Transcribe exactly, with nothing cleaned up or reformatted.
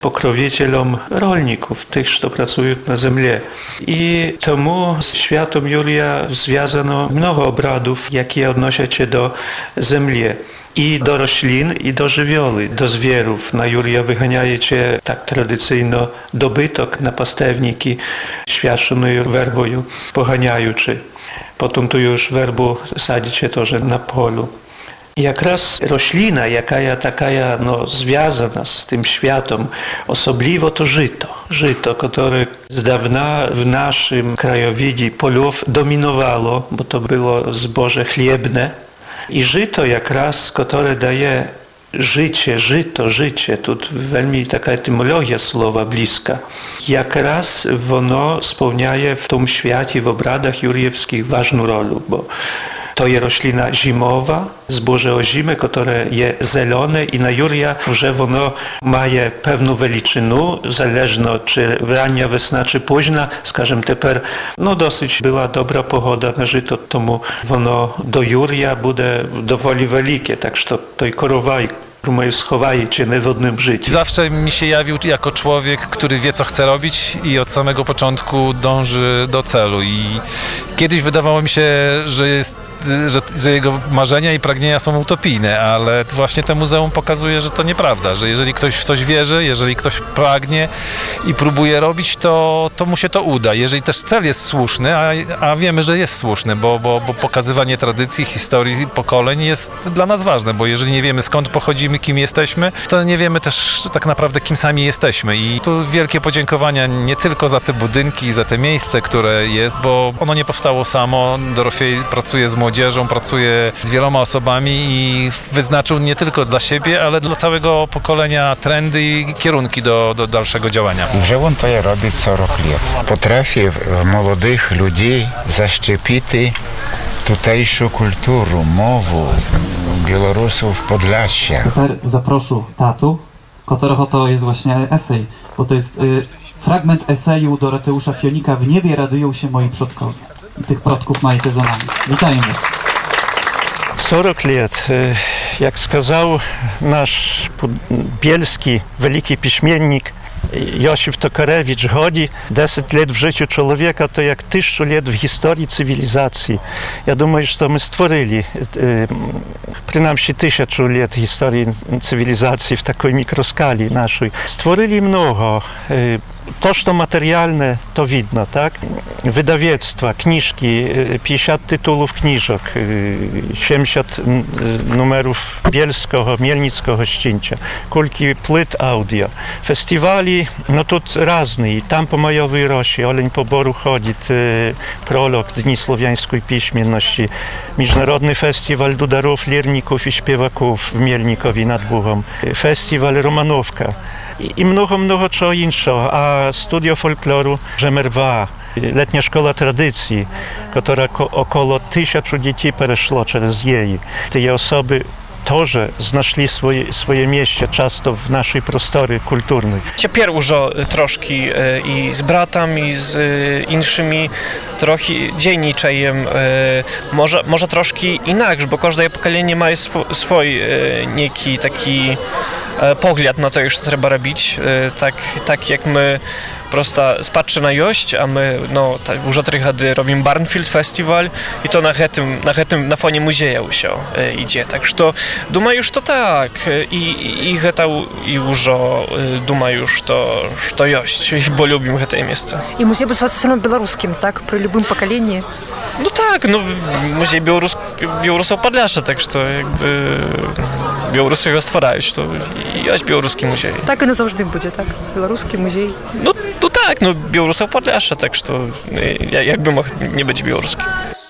pokrowicielem rolników, tych, co pracują na ziemi. I temu z świętem Jurija związano mnogo obradów, jakie odnoszą się do ziemi. I do roślin, i do żywioły, do zwierów. Na Jurija wyganiacie tak tradycyjno dobytok na pastewniki, świadczoną werbою poganiaючи. Potem tu już werbu sadzicie też na polu. I jakraz roślina, jaka taka no, związana z tym światem, osobliwo to żyto. Żyto, które z dawna w naszym krajowidzie polów dominowało, bo to było zboże chlebne. I żyto jakraz, które daje życie, żyto, życie, tu veľmi taka etymologia słowa bliska. Jakraz ono spełniaje w tym świecie, w obradach jurijewskich ważną rolę, bo to jest roślina zimowa, zboże o zimę, które jest zielone i na Jurija, że ono ma pewną величину, zależno czy rania wesna, czy późna, skażem teper, no dosyć była dobra pogoda na żyto, tomu ono do Jurija będzie dowoli wielkie, tak że to i korowaj, moje schowaje cię na wodnym życiu. Zawsze mi się jawił jako człowiek, który wie, co chce robić i od samego początku dąży do celu. I kiedyś wydawało mi się, że, jest, że, że jego marzenia i pragnienia są utopijne, ale właśnie to muzeum pokazuje, że to nieprawda, że jeżeli ktoś w coś wierzy, jeżeli ktoś pragnie i próbuje robić, to, to mu się to uda. Jeżeli też cel jest słuszny, a, a wiemy, że jest słuszny, bo, bo, bo pokazywanie tradycji, historii, pokoleń jest dla nas ważne, bo jeżeli nie wiemy, skąd pochodzimy, kim jesteśmy, to nie wiemy też tak naprawdę, kim sami jesteśmy. I tu wielkie podziękowania nie tylko za te budynki, za te miejsce, które jest, bo ono nie powstało samo. Dorofiej pracuje z młodzieżą, pracuje z wieloma osobami i wyznaczył nie tylko dla siebie, ale dla całego pokolenia trendy i kierunki do, do dalszego działania. Вже on to robi сорок lat. Potrafi młodych ludzi zaszczepić tutejszą kulturę, mowę Białorusów Podlasia. Teraz zaproszę tatu, którego to jest właśnie esej, bo to jest y, fragment eseju Doroteusza Fionika W niebie radują się moi przodkowie. I tych przodków macie za nami. Witajmy was. сорок lat, jak сказал nasz bielski wielki piśmiennik Josif Tokarewicz, chodzi dziesięć lat w życiu człowieka, to jak tysiąc lat w historii cywilizacji. Ja думаю, że my stworzyli przynajmniej tysiąc lat historii cywilizacji w takiej mikroskali naszej. Stworzyli mnogo. To, co materialne, to widno, tak? Wydawnictwa, książki, pięćdziesiąt tytułów książek, siedemdziesiąt numerów bielskiego, mielnickiego ścięcia, kulki płyt audio, festiwali, no tu różne, i tam po Majowej Rosie, Oleń po Boru chodzi, prolog Dni Słowiańskiej Piśmienności, Międzynarodny Festiwal Dudarów, Lirników i Śpiewaków w Mielnikowie nad Buchą, Festiwal Romanówka i mnogo, mnogo czego innego, a studio folkloru Żemerwa, letnia szkoła tradycji, która około tysiącu dzieci przeszło przez jej. Te osoby też znaleźli swoje, swoje miejsce często w naszej prostory kulturnej. Ciepier użo troszki i z bratem, i z innymi trochę dzienniczejem, może, może troszki inaczej, bo każde pokolenie ma swój, swój nieki taki pogląd na to, co trzeba robić, tak, tak jak my prosto spatrzy na jość, a my no, już od trzy robimy Barnfield Festival i to na tym, na tym, na fonie muzeum się e, idzie. Tak że to duma już to tak i i heta i już duma już to to jość, bo lubimy te miejsce. I muzej był zawsze białoruskim, tak? Przy любым pokoleniu. No tak, no muzej Białorus, Białorusów Podlasia, tak że to jakby Białorusy go stwarają, to jest białoruski muzej. Tak i na zawsze będzie, tak? Białoruski muzej. No to tak, no Białorusów Podlasia, tak że to jakby mógł nie być białoruski.